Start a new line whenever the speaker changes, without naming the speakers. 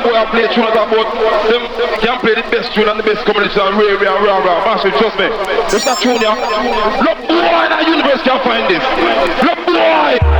them boy play tune about them can play the best tune and the best combination and rah. Massive, trust me. It's not tune, yeah. Look boy in the universe can find this. Look boy.